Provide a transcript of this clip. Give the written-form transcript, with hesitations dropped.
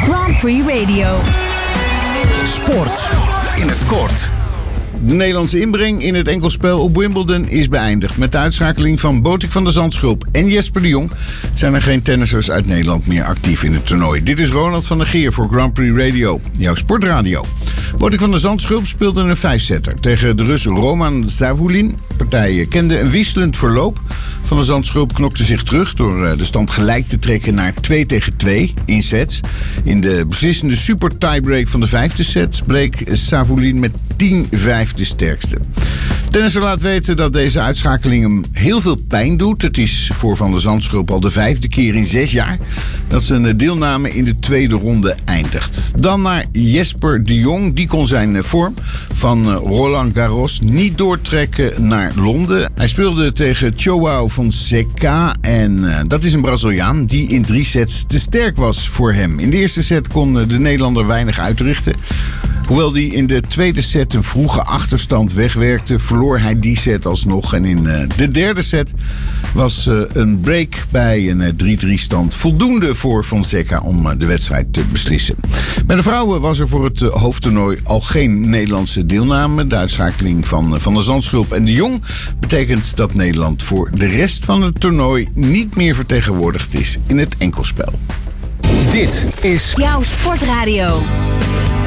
Grand Prix Radio. Sport in het kort. De Nederlandse inbreng in het enkelspel op Wimbledon is beëindigd. Met de uitschakeling van Botik van der Zandschulp en Jesper de Jong zijn er geen tennissers uit Nederland meer actief in het toernooi. Dit is Ronald van der Geer voor Grand Prix Radio, jouw sportradio. Botik van der Zandschulp speelde een 5-setter tegen de Rus Roman Savulin. De partij kende een wisselend verloop. Van der Zandschulp knokte zich terug door de stand gelijk te trekken naar 2-2 in sets. In de beslissende super tiebreak van de 5e set bleek Savulin met 10-5 de sterkste. Tennisser laat weten dat deze uitschakeling hem heel veel pijn doet. Het is voor Van der Zandschulp al de 5e keer in 6 jaar dat zijn deelname in de tweede ronde eindigt. Dan naar Jesper de Jong. Die kon zijn vorm van Roland Garros niet doortrekken naar Londen. Hij speelde tegen João Fonseca en dat is een Braziliaan die in 3 sets te sterk was voor hem. In de eerste set kon de Nederlander weinig uitrichten. Hoewel hij in de tweede set een vroege achterstand wegwerkte, verloor hij die set alsnog. En in de derde set was een break bij een 3-3 stand voldoende voor Fonseca om de wedstrijd te beslissen. Bij de vrouwen was er voor het hoofdtoernooi al geen Nederlandse deelname. De uitschakeling van Van der Zandschulp en de Jong betekent dat Nederland voor de rest van het toernooi niet meer vertegenwoordigd is in het enkelspel. Dit is Jouw sportradio.